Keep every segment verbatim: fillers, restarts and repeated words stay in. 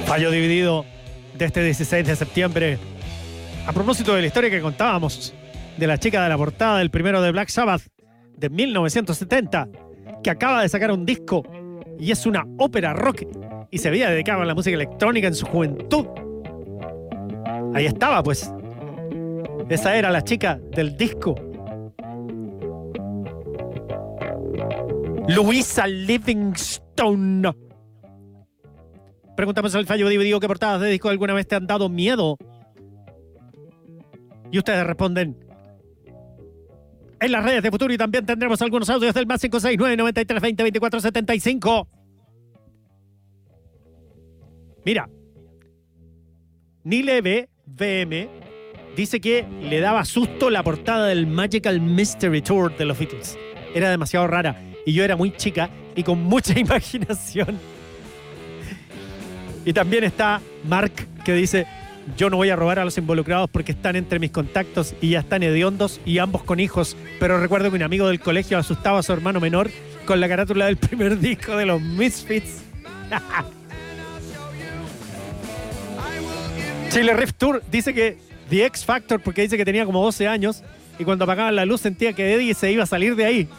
Fallo dividido de este dieciséis de septiembre. A propósito de la historia que contábamos de la chica de la portada del primero de Black Sabbath de mil novecientos setenta, que acaba de sacar un disco y es una ópera rock y se había dedicado a la música electrónica en su juventud. Ahí estaba, pues. Esa era la chica del disco. Louisa Livingstone. Preguntamos al fallo dividido qué portadas de disco alguna vez te han dado miedo. Y ustedes responden en las redes de Futuro, y también tendremos algunos audios del más cinco seis nueve, nueve tres, veinte, veinticuatro, setenta y cinco. Mira, Nile B V M dice que le daba susto la portada del Magical Mystery Tour de los Beatles. Era demasiado rara y yo era muy chica y con mucha imaginación. Y también está Mark, que dice: yo no voy a robar a los involucrados porque están entre mis contactos y ya están hediondos y ambos con hijos, pero recuerdo que un amigo del colegio asustaba a su hermano menor con la carátula del primer disco de los Misfits. Chile Rift Tour dice que The X Factor, porque dice que tenía como doce años y cuando apagaban la luz sentía que Eddie se iba a salir de ahí.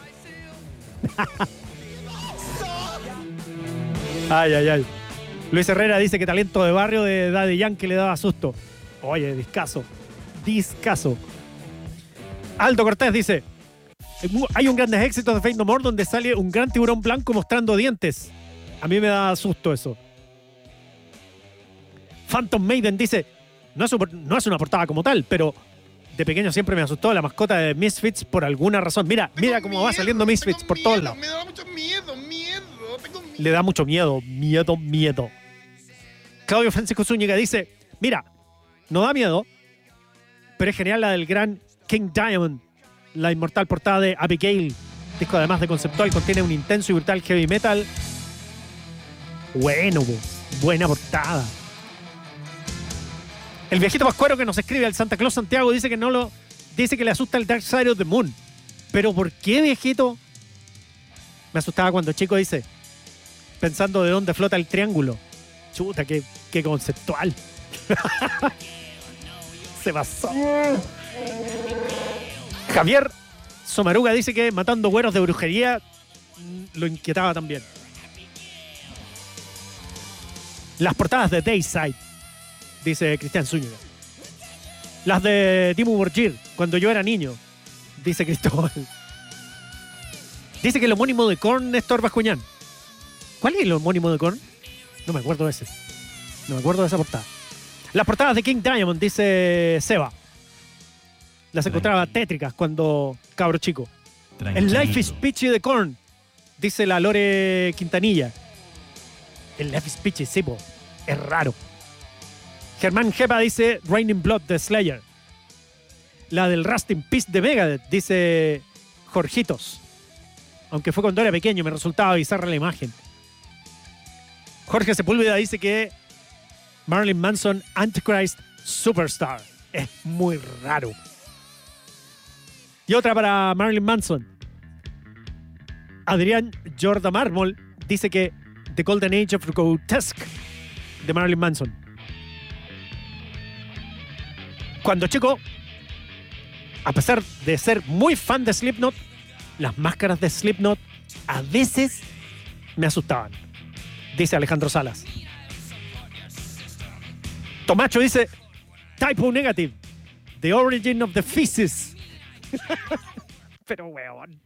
Ay, ay, ay. Luis Herrera dice que Talento de Barrio de Daddy Yankee le daba susto. Oye, discaso. Discaso. Aldo Cortés dice: hay un grandes éxitos de Faith No More donde sale un gran tiburón blanco mostrando dientes. A mí me da susto eso. Phantom Maiden dice: no es, un, no es una portada como tal, pero de pequeño siempre me asustó la mascota de Misfits por alguna razón. Mira, tengo mira cómo miedo, va saliendo Misfits por miedo, todos lados. Me da mucho miedo, miedo. Tengo miedo. Le da mucho miedo, miedo, miedo. Claudio Francisco Zúñiga dice: mira, no da miedo, pero es genial la del gran King Diamond, la inmortal portada de Abigail. Disco además de conceptual, contiene un intenso y brutal heavy metal. Bueno, buena portada. El viejito Pascuero que nos escribe al Santa Claus Santiago dice que no lo dice que le asusta el Dark Side of the Moon. ¿Pero por qué, viejito? Me asustaba cuando chico, dice, pensando de dónde flota el triángulo. Chuta, qué, qué conceptual. Se pasó. Javier Somaruga dice que matando güeros de brujería lo inquietaba también. Las portadas de Dayside, dice Cristian Zúñiga. Las de Dimmu Borgir, cuando yo era niño, dice Cristóbal. Dice que el homónimo de Korn es Néstor Bascuñán. ¿Cuál es el homónimo de Korn? No me acuerdo de ese. No me acuerdo de esa portada. Las portadas de King Diamond, dice Seba. Las encontraba tétricas cuando cabro chico. Tranquilo. El Life is Peachy de Korn, dice la Lore Quintanilla. El Life is Peachy, sí, po. Es raro. Germán Jepa dice Raining Blood de Slayer. La del Rust in Peace de Megadeth, dice Jorgitos. Aunque fue cuando era pequeño, me resultaba bizarra la imagen. Jorge Sepúlveda dice que Marilyn Manson Antichrist Superstar. Es muy raro. Y otra para Marilyn Manson. Adrián Jorda Mármol dice que The Golden Age of Grotesque de Marilyn Manson. Cuando chico, a pesar de ser muy fan de Slipknot, las máscaras de Slipknot a veces me asustaban, dice Alejandro Salas. Tomacho dice Typo Negative, The Origin of the Feces. Pero weón.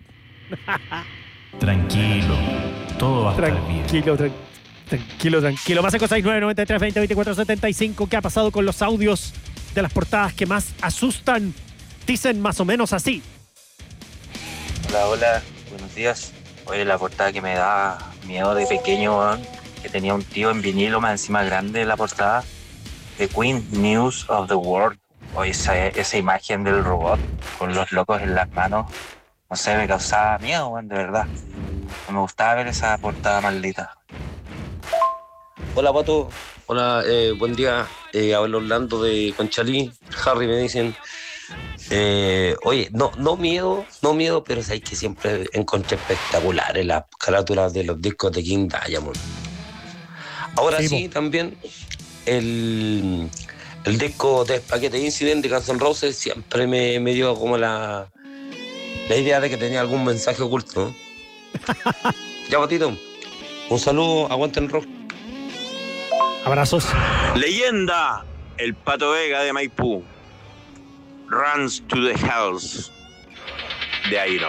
Tranquilo, todo va a estar bien. Tranquilo, tra- tranquilo, tranquilo. Más cinco seis nueve, nueve tres, veinte, veinticuatro, setenta y cinco. ¿Qué ha pasado con los audios de las portadas que más asustan? Dicen más o menos así. Hola, hola, buenos días. Oye, la portada que me da miedo de pequeño, weón, que tenía un tío en vinilo más encima grande de la portada, The Queen News of the World. Oye, esa, esa imagen del robot con los locos en las manos, no sé, me causaba miedo, weón, de verdad. No me gustaba ver esa portada maldita. Hola, Pato. Hola, eh, buen día. Eh, hablo Orlando de Conchalí. Harry me dicen. Eh, oye, no, no miedo, no miedo, pero sabéis que siempre encontré espectaculares las carátulas de los discos de King Diamond. Ahora Sí, sí, po. también el, el disco de Paquete Incident de Guns N' Roses siempre me, me dio como la, la idea de que tenía algún mensaje oculto. Ya, Botito, un saludo, aguanten rock. Abrazos. Leyenda, el Pato Vega de Maipú. Runs to the Hells de Iron.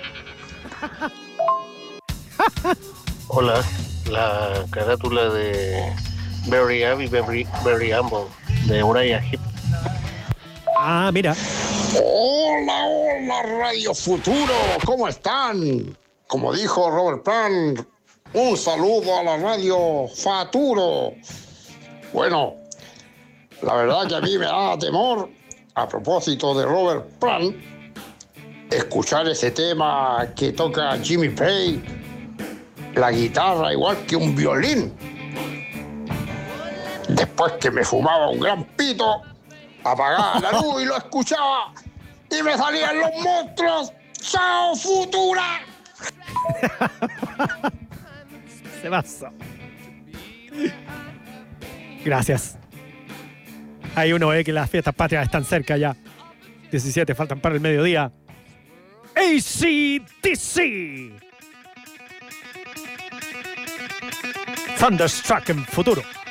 Hola, la carátula de Barry Abbey, Barry, Barry Humble, de Uriah Heep. Ah, mira. Hola, hola, Radio Futuro, ¿cómo están? Como dijo Robert Plant, un saludo a la Radio Futuro. Bueno, la verdad que a mí me da temor, a propósito de Robert Plant, escuchar ese tema que toca Jimmy Page, la guitarra igual que un violín. Después que me fumaba un gran pito, apagaba la luz y lo escuchaba y me salían los monstruos. ¡Chao, Futura! Se pasa. Gracias. Ahí uno ve que las fiestas patrias están cerca ya. diecisiete, faltan para el mediodía. A C D C. Thunderstruck en futuro.